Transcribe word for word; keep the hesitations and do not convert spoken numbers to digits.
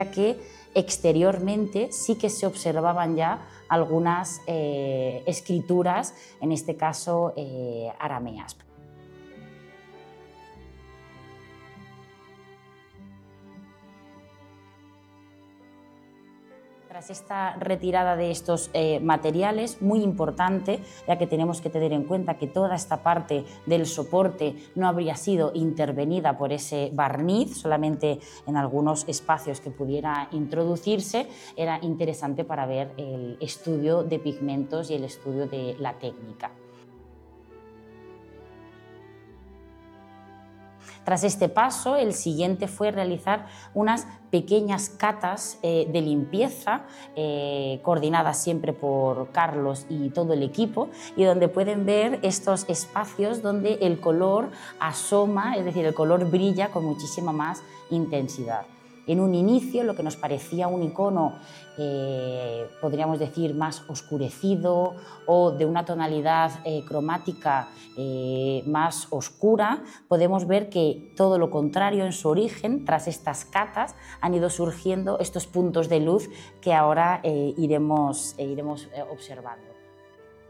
que exteriormente sí que se observaban ya algunas eh, escrituras, en este caso eh, arameas. Tras esta retirada de estos eh, materiales, muy importante, ya que tenemos que tener en cuenta que toda esta parte del soporte no habría sido intervenida por ese barniz, solamente en algunos espacios que pudiera introducirse, era interesante para ver el estudio de pigmentos y el estudio de la técnica. Tras este paso, el siguiente fue realizar unas pequeñas catas eh, de limpieza, eh, coordinadas siempre por Carlos y todo el equipo, y donde pueden ver estos espacios donde el color asoma, es decir, el color brilla con muchísima más intensidad. En un inicio, lo que nos parecía un icono, eh, podríamos decir, más oscurecido o de una tonalidad eh, cromática eh, más oscura, podemos ver que todo lo contrario en su origen, tras estas catas, han ido surgiendo estos puntos de luz que ahora eh, iremos, eh, iremos observando.